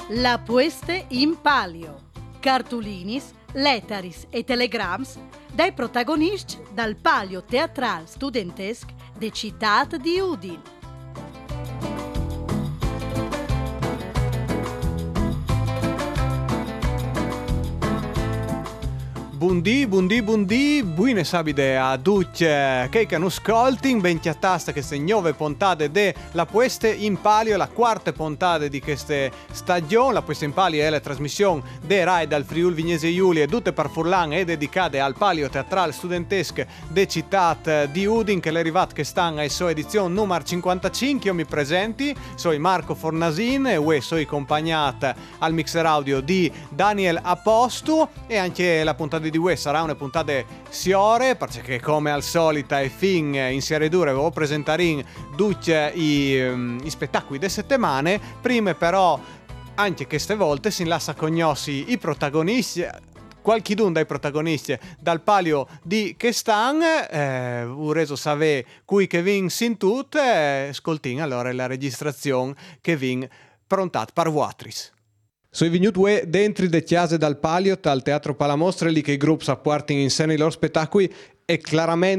La pueste in palio. Cartulinis, lettaris e telegrams dai protagonisti dal palio teatral studentesc de Citat di Udin. Buondì, buone sabide a tutti che hanno ascoltato, ben chiattasta queste nuove puntate de La Pueste in Palio, la quarta puntata di questa stagione. La Pueste in Palio è la trasmissione de Rai dal Friuli Vignese Giulia, tutte per Furlan e dedicate al palio teatrale studentesco de Citat di Udin, che è arrivato quest'anno alla sua edizione numero 55. Io mi presenti, sono Marco Fornasin e sono accompagnato al mixer audio di Daniel Apostu, e anche la puntata di UE sarà una puntata siore, perché come al solito e fin in serie dure avevo presentare tutti i spettacoli delle settimane. Prima però anche queste volte si lascia cognosci i protagonisti, qualchidun dai protagonisti dal palio di Kestan. Ho reso sapere qui che vin sin tut, ascoltin allora la registrazione che vin prontat per Vuatris. Sono venuto dentro le chiese dal palio al Teatro Palamostre, lì che i gruppi apportano in scena i loro spettacoli, e chiaramente